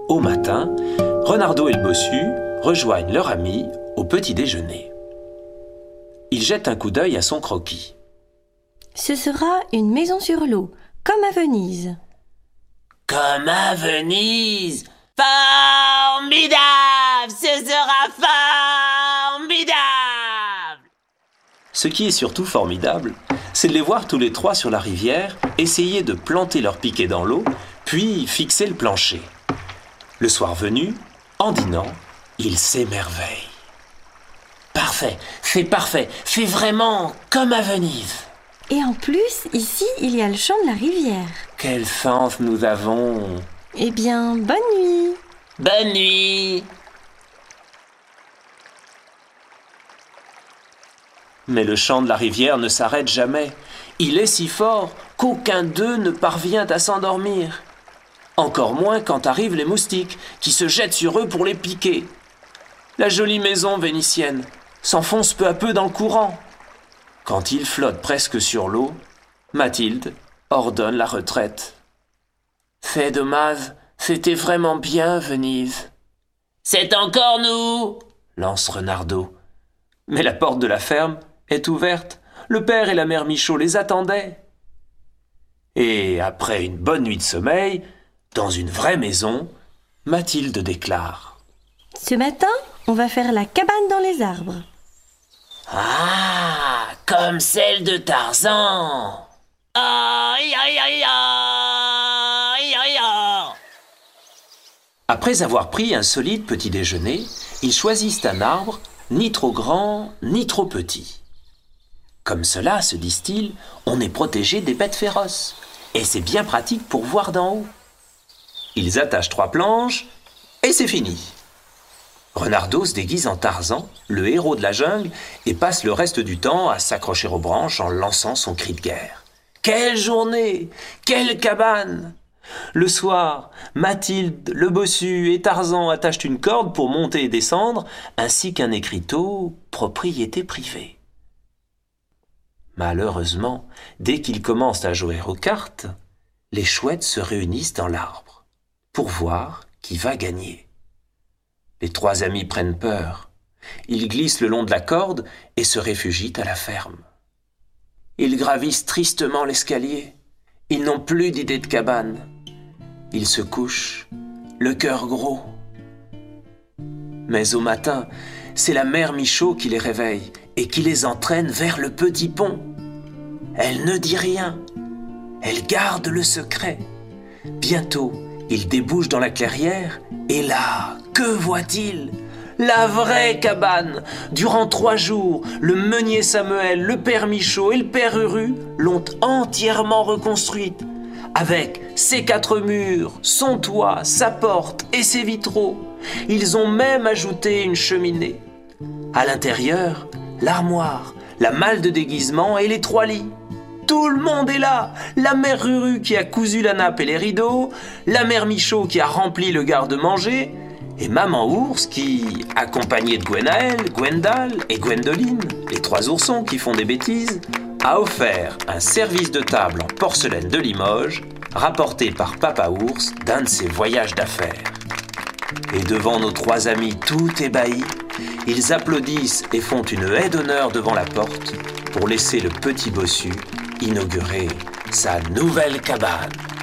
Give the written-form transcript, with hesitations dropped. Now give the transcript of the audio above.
Au matin, Renardeau et le bossu rejoignent leur ami au petit déjeuner. Il jette un coup d'œil à son croquis. Ce sera une maison sur l'eau, comme à Venise. Comme à Venise. Formidable! Ce sera formidable! Ce qui est surtout formidable, c'est de les voir tous les trois sur la rivière essayer de planter leur piquet dans l'eau, puis fixer le plancher. Le soir venu, en dînant, ils s'émerveillent. Parfait, c'est vraiment comme à Venise. Et en plus, ici, il y a le chant de la rivière. Quelle chance nous avons! Eh bien, bonne nuit! Bonne nuit! Mais le chant de la rivière ne s'arrête jamais. Il est si fort qu'aucun d'eux ne parvient à s'endormir. Encore moins quand arrivent les moustiques, qui se jettent sur eux pour les piquer. La jolie maison vénitienne s'enfonce peu à peu dans le courant. Quand ils flottent presque sur l'eau, Mathilde ordonne la retraite. « C'est dommage, c'était vraiment bien Venise. »« C'est encore nous !» lance Renardeau. Mais la porte de la ferme est ouverte. Le père et la mère Michaud les attendaient. Et après une bonne nuit de sommeil, dans une vraie maison, Mathilde déclare: « Ce matin, on va faire la cabane dans les arbres. » Ah, comme celle de Tarzan. Aïe, aïe, aïe, aïe, aïe, aïe. Après avoir pris un solide petit déjeuner, ils choisissent un arbre ni trop grand ni trop petit. Comme cela, se disent-ils, on est protégé des bêtes féroces. Et c'est bien pratique pour voir d'en haut. Ils attachent 3 planches et c'est fini. Renardeau se déguise en Tarzan, le héros de la jungle, et passe le reste du temps à s'accrocher aux branches en lançant son cri de guerre. Quelle journée! Quelle cabane! Le soir, Mathilde, le bossu et Tarzan attachent une corde pour monter et descendre, ainsi qu'un écriteau « propriété privée ». Malheureusement, dès qu'ils commencent à jouer aux cartes, les chouettes se réunissent dans l'arbre pour voir qui va gagner. Les 3 amis prennent peur. Ils glissent le long de la corde et se réfugient à la ferme. Ils gravissent tristement l'escalier. Ils n'ont plus d'idée de cabane. Ils se couchent, le cœur gros. Mais au matin, c'est la mère Michaud qui les réveille et qui les entraîne vers le petit pont. Elle ne dit rien. Elle garde le secret. Bientôt, ils débouchent dans la clairière et là, que voit-il ? La vraie cabane. Durant 3 jours, le meunier Samuel, le père Michaud et le père Uru l'ont entièrement reconstruite. Avec ses 4 murs, son toit, sa porte et ses vitraux. Ils ont même ajouté une cheminée. À l'intérieur, l'armoire, la malle de déguisement et les 3 lits. Tout le monde est là. La mère Ruru qui a cousu la nappe et les rideaux, la mère Michaud qui a rempli le garde-manger, et maman ours qui, accompagnée de Gwenaël, Gwendal et Gwendoline, les 3 oursons qui font des bêtises, a offert un service de table en porcelaine de Limoges, rapporté par Papa Ours d'un de ses voyages d'affaires. Et devant nos 3 amis tout ébahis, ils applaudissent et font une haie d'honneur devant la porte pour laisser le petit bossu inaugurer sa nouvelle cabane.